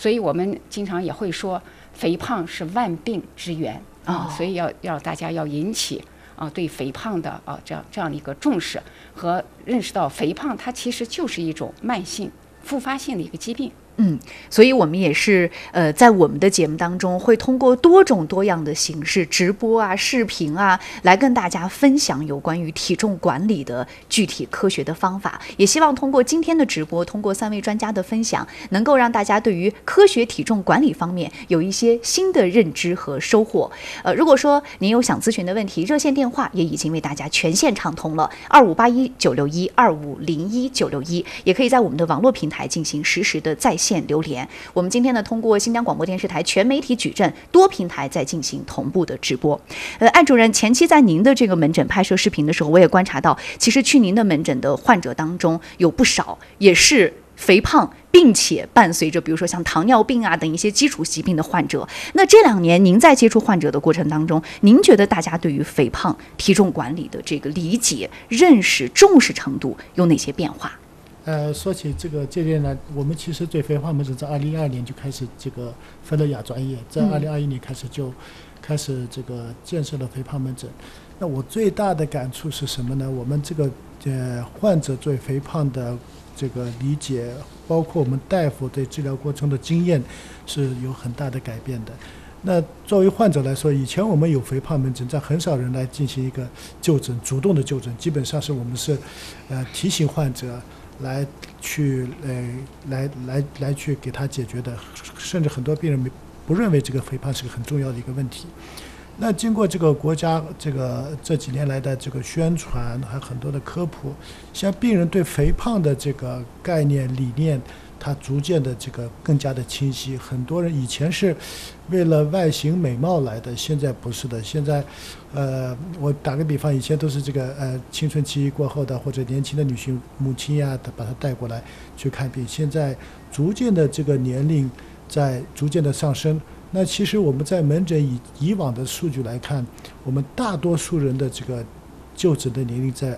所以我们经常也会说，肥胖是万病之源所以要大家要引起对肥胖的这样的一个重视和认识到，肥胖它其实就是一种慢性复发性的一个疾病。 所以我们也是在我们的节目当中会通过多种多样的形式，直播啊、视频啊，来跟大家分享有关于体重管理的具体科学的方法。也希望通过今天的直播，通过3位专家的分享，能够让大家对于科学体重管理方面有一些新的认知和收获。如果说您有想咨询的问题，热线电话也已经为大家全线畅通了，2581-961，2501-961，也可以在我们的网络平台进行实时的在线留言。我们今天呢，通过新疆广播电视台全媒体矩阵多平台在进行同步的直播。艾主任，前期在您的这个门诊拍摄视频的时候，我也观察到，其实去您的门诊的患者当中有不少也是肥胖，并且伴随着比如说像糖尿病啊等一些基础疾病的患者。那这2年您在接触患者的过程当中，您觉得大家对于肥胖体重管理的这个理解、认识、重视程度有哪些变化？ 说起这点呢，我们其实对肥胖门诊在2012年就开始分了亚专业，在2021年开始建设了肥胖门诊。那我最大的感触是什么呢？我们患者对肥胖的理解，包括我们大夫对治疗过程的经验是有很大的改变的。那作为患者来说，以前我们有肥胖门诊，但很少人来进行一个就诊，主动的就诊，基本上是我们是提醒患者来去给他解决的，甚至很多病人不认为这个肥胖是个很重要的一个问题。那经过国家这几年来的宣传，还有很多的科普，像病人对肥胖的概念理念，它逐渐的更加的清晰。很多人以前是为了外形美貌来的，现在不是的。现在我打个比方，以前都是青春期过后的或者年轻的女性母亲呀，把她带过来去看病。现在逐渐的年龄在逐渐的上升。那其实我们在门诊以往的数据来看，我们大多数人的就诊的年龄在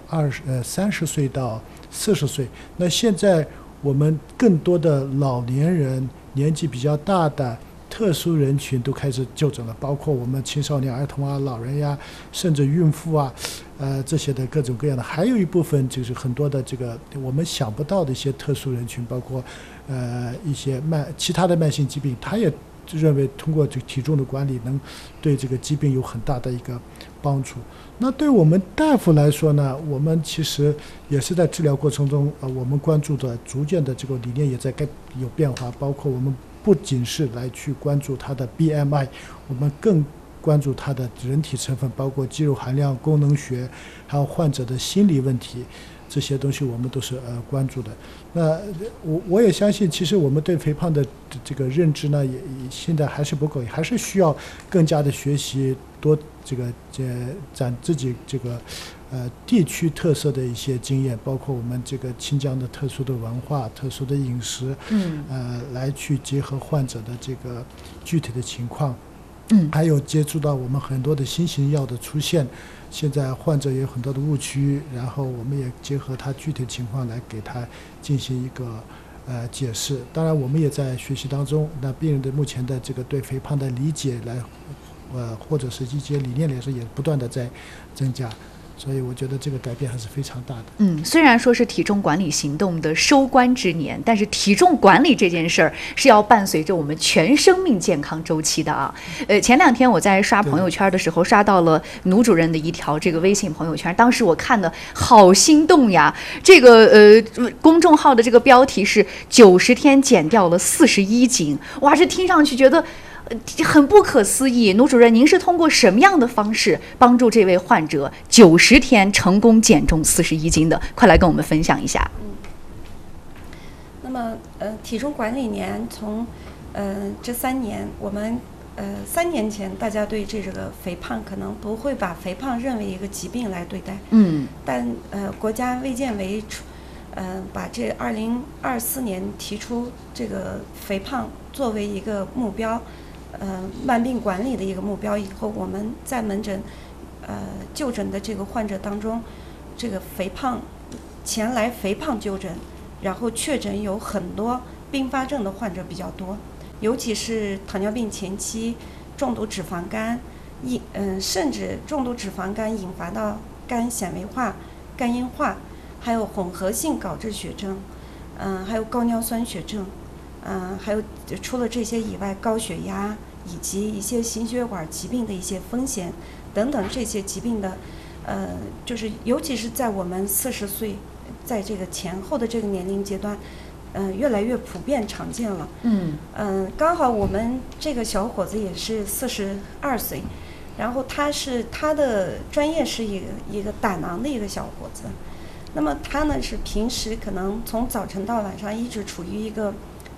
30岁到40岁。那现在我们更多的老年人、年纪比较大的特殊人群都开始就诊了，包括我们青少年、儿童啊、老人呀，甚至孕妇啊，这些的各种各样的。还有一部分很多的我们想不到的一些特殊人群，包括一些其他的慢性疾病，他也认为通过体重的管理能对疾病有很大的一个帮助。那对我们大夫来说呢，我们其实也是在治疗过程中，我们关注的逐渐的理念也在有变化，包括我们不仅是来去关注他的 BMI， 我们更关注他的人体成分，包括肌肉含量、功能学，还有患者的心理问题，这些东西我们都是关注的。那我也相信，其实我们对肥胖的认知呢，也现在还是不够，还是需要更加的学习，多攒自己地区特色的一些经验，包括我们新疆的特殊的文化、特殊的饮食，来去结合患者的具体的情况，还有接触到我们很多的新型药的出现。现在患者也有很多的误区，然后我们也结合他具体情况来给他进行一个解释。当然我们也在学习当中，那病人的目前的对肥胖的理解来或者是一些理念来说，也不断的在增加。所以我觉得这个改变还是非常大的。 虽然说是体重管理行动的收官之年，但是体重管理这件事儿是要伴随着我们全生命健康周期的啊。前2天我在刷朋友圈的时候，刷到了奴主任的一条微信朋友圈，当时我看的好心动呀。公众号的标题是90天减掉了41斤，哇，这听上去觉得很不可思议。奴主任，您是通过什么样的方式帮助这位患者90天成功减重41斤的？快来跟我们分享一下。 那么体重管理年从这3年，我们3年前大家对这个肥胖可能不会把肥胖认为一个疾病来对待，但国家卫健委把这2024年提出这个肥胖作为一个目标，慢病管理的一个目标以后，我们在门诊就诊的这个患者当中，这个前来肥胖就诊，然后确诊有很多并发症的患者比较多。 尤其是糖尿病前期重度脂肪肝，甚至重度脂肪肝引发到肝纤维化、肝硬化，还有混合性高脂血症，还有高尿酸血症，还有除了这些以外，高血压以及一些心血管疾病的一些风险等等这些疾病的，就是尤其是在我们40岁，在这个前后的这个年龄阶段，越来越普遍常见了。刚好我们这个小伙子也是42岁，然后他的专业是一个胆囊的一个小伙子。那么他呢是平时可能从早晨到晚上一直处于一个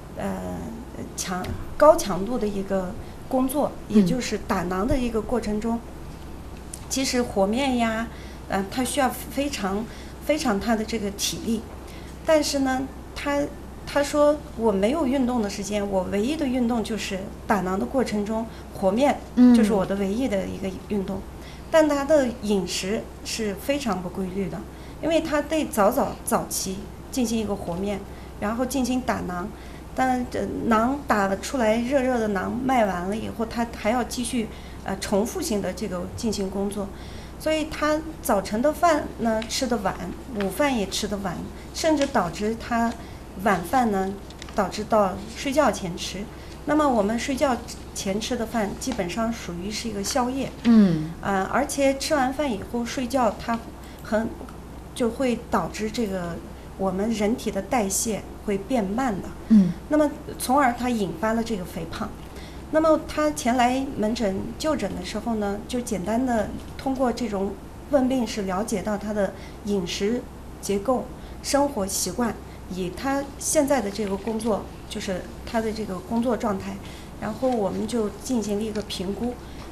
高强度的一个工作，也就是胆囊的一个过程中，其实和面呀，他需要非常他的这个体力，但是呢，他说我没有运动的时间，我唯一的运动就是胆囊的过程中和面，就是我的唯一的一个运动。但他的饮食是非常不规律的，因为他得早期进行一个和面，然后进行打囊，但囊打了出来，热热的囊卖完了以后，他还要继续重复性的这个进行工作，所以他早晨的饭呢吃得晚，午饭也吃得晚，甚至导致他晚饭呢导致到睡觉前吃。那么我们睡觉前吃的饭基本上属于是一个宵夜，而且吃完饭以后睡觉，它就会导致这个我们人体的代谢会变慢的，那么从而它引发了这个肥胖。那么他前来门诊就诊的时候呢，就简单的通过这种问病是了解到他的饮食结构、生活习惯，以他现在的这个工作，就是他的这个工作状态，然后我们就进行了一个评估，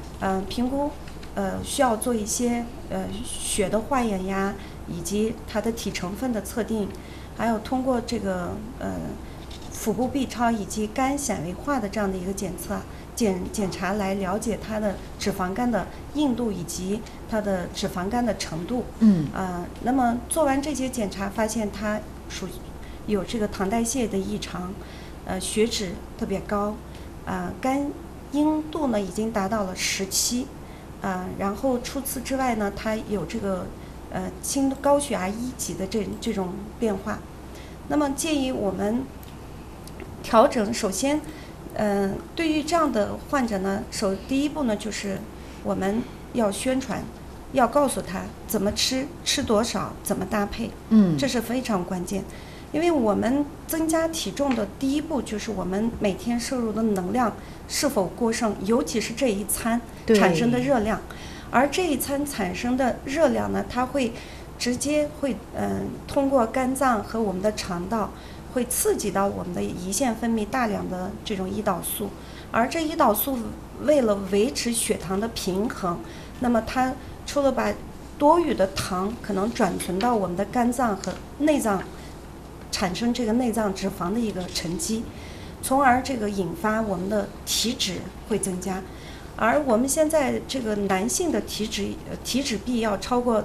需要做一些血的化验呀，以及它的体成分的测定，还有通过这个腹部 B 超以及肝纤维化的这样的一个检查来了解它的脂肪肝的硬度以及它的脂肪肝的程度。那么做完这些检查，发现它有这个糖代谢的异常，血脂特别高，肝硬度呢已经达到了17，然后除此之外呢，它有这个高血压1级的这种变化。那么建议我们调整，首先，对于这样的患者呢，第一步呢就是我们要宣传，要告诉他怎么吃多少，怎么搭配，这是非常关键。因为我们增加体重的第一步就是我们每天摄入的能量是否过剩，尤其是这一餐产生的热量。而这一餐产生的热量呢，它会直接通过肝脏和我们的肠道，会刺激到我们的胰腺分泌大量的这种胰岛素，而这胰岛素为了维持血糖的平衡，那么它除了把多余的糖可能转存到我们的肝脏和内脏，产生这个内脏脂肪的一个沉积，从而这个引发我们的体脂会增加。而我们现在这个男性的体脂比要超过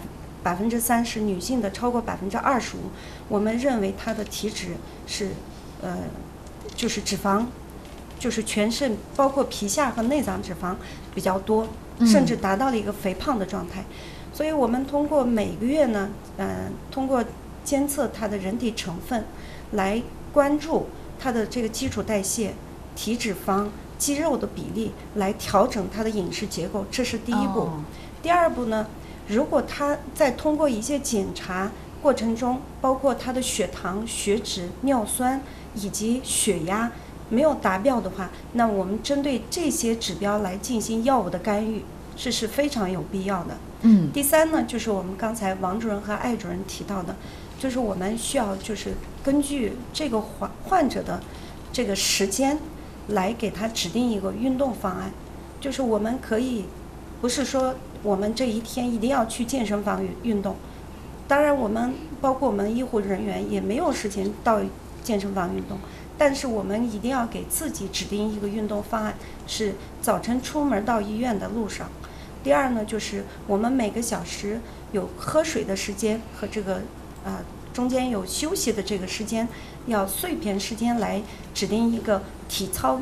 30%，女性的超过25%，我们认为它的体脂是就是脂肪，就是全身包括皮下和内脏脂肪比较多，甚至达到了一个肥胖的状态。所以我们通过每个月呢，通过监测它的人体成分，来关注它的这个基础代谢、体脂肪、肌肉的比例，来调整它的饮食结构，这是第一步。第二步呢，如果他在通过一些检查过程中，包括他的血糖、血脂、尿酸以及血压没有达标的话，那我们针对这些指标来进行药物的干预，这是非常有必要的。第三呢，就是我们刚才王主任和艾主任提到的，就是我们需要就是根据这个患者的这个时间来给他指定一个运动方案。就是我们可以不是说我们这一天一定要去健身房运动，当然我们包括我们医护人员也没有时间到健身房运动，但是我们一定要给自己指定一个运动方案，是早晨出门到医院的路上。第二呢，就是我们每个小时有喝水的时间和这个中间有休息的这个时间， 要碎片时间来指定一个体操